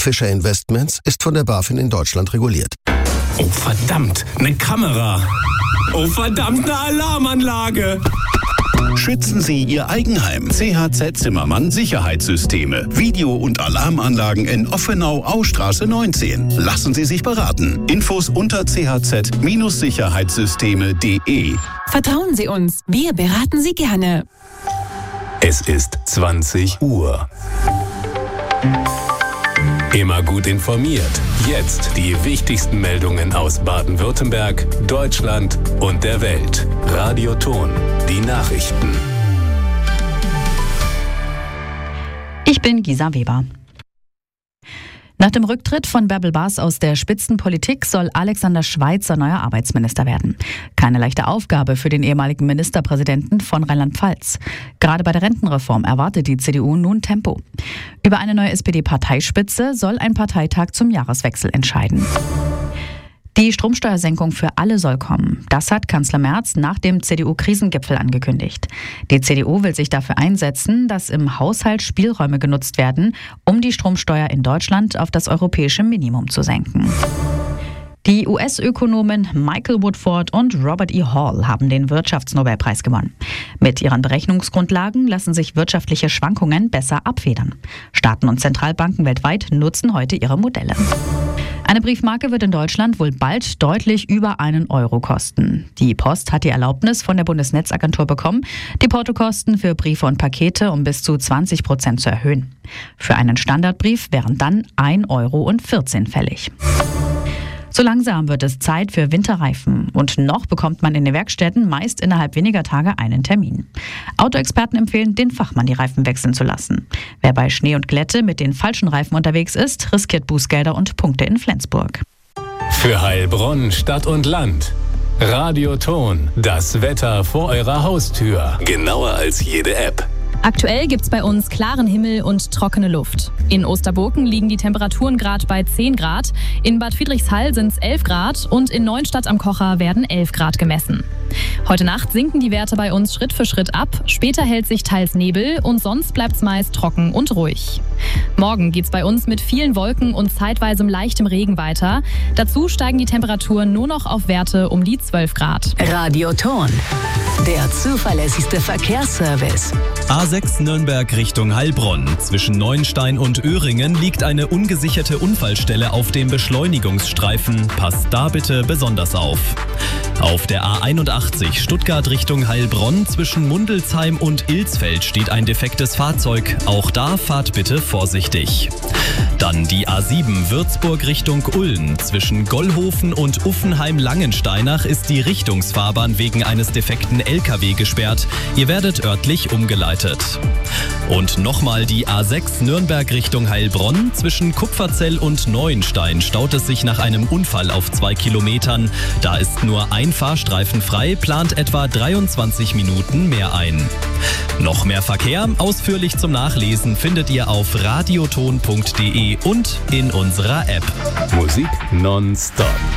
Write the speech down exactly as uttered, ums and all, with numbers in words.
Fischer Investments ist von der BaFin in Deutschland reguliert. Oh verdammt, eine Kamera. Oh verdammt, eine Alarmanlage. Schützen Sie Ihr Eigenheim. C H Z Zimmermann Sicherheitssysteme. Video- und Alarmanlagen in Offenau-Austraße neunzehn. Lassen Sie sich beraten. Infos unter c h z sicherheitssysteme punkt d e. Vertrauen Sie uns, wir beraten Sie gerne. Es ist zwanzig Uhr. Immer gut informiert. Jetzt die wichtigsten Meldungen aus Baden-Württemberg, Deutschland und der Welt. Radio Ton, die Nachrichten. Ich bin Gisa Weber. Nach dem Rücktritt von Bärbel Bas aus der Spitzenpolitik soll Alexander Schweitzer neuer Arbeitsminister werden. Keine leichte Aufgabe für den ehemaligen Ministerpräsidenten von Rheinland-Pfalz. Gerade bei der Rentenreform erwartet die C D U nun Tempo. Über eine neue S P D-Parteispitze soll ein Parteitag zum Jahreswechsel entscheiden. Die Stromsteuersenkung für alle soll kommen. Das hat Kanzler Merz nach dem C D U-Krisengipfel angekündigt. Die C D U will sich dafür einsetzen, dass im Haushalt Spielräume genutzt werden, um die Stromsteuer in Deutschland auf das europäische Minimum zu senken. Die U S-Ökonomen Michael Woodford und Robert E. Hall haben den Wirtschaftsnobelpreis gewonnen. Mit ihren Berechnungsgrundlagen lassen sich wirtschaftliche Schwankungen besser abfedern. Staaten und Zentralbanken weltweit nutzen heute ihre Modelle. Eine Briefmarke wird in Deutschland wohl bald deutlich über einen Euro kosten. Die Post hat die Erlaubnis von der Bundesnetzagentur bekommen, die Portokosten für Briefe und Pakete um bis zu zwanzig Prozent zu erhöhen. Für einen Standardbrief wären dann ein Euro vierzehn fällig. So langsam wird es Zeit für Winterreifen. Und noch bekommt man in den Werkstätten meist innerhalb weniger Tage einen Termin. Autoexperten empfehlen, den Fachmann die Reifen wechseln zu lassen. Wer bei Schnee und Glätte mit den falschen Reifen unterwegs ist, riskiert Bußgelder und Punkte in Flensburg. Für Heilbronn, Stadt und Land. Radio Ton, das Wetter vor eurer Haustür. Genauer als jede App. Aktuell gibt's bei uns klaren Himmel und trockene Luft. In Osterburken liegen die Temperaturen gerade bei zehn Grad, in Bad Friedrichshall sind's elf Grad und in Neuenstadt am Kocher werden elf Grad gemessen. Heute Nacht sinken die Werte bei uns Schritt für Schritt ab, später hält sich teils Nebel und sonst bleibt's meist trocken und ruhig. Morgen geht's bei uns mit vielen Wolken und zeitweisem leichtem Regen weiter. Dazu steigen die Temperaturen nur noch auf Werte um die zwölf Grad. Radio Ton, der zuverlässigste Verkehrsservice. A sechs Nürnberg Richtung Heilbronn. Zwischen Neuenstein und Öhringen liegt eine ungesicherte Unfallstelle auf dem Beschleunigungsstreifen. Passt da bitte besonders auf. Auf der A einundachtzig Stuttgart Richtung Heilbronn zwischen Mundelsheim und Ilsfeld steht ein defektes Fahrzeug. Auch da fahrt bitte vorsichtig. Dann die A sieben Würzburg Richtung Ulm. Zwischen Gollhofen und Uffenheim-Langensteinach ist die Richtungsfahrbahn wegen eines defekten L K W gesperrt. Ihr werdet örtlich umgeleitet. Und nochmal die A sechs Nürnberg Richtung Heilbronn. Zwischen Kupferzell und Neuenstein staut es sich nach einem Unfall auf zwei Kilometern. Da ist nur ein Fahrstreifen frei, plant etwa dreiundzwanzig Minuten mehr ein. Noch mehr Verkehr, ausführlich zum Nachlesen, findet ihr auf radioton punkt de und in unserer App. Musik nonstop.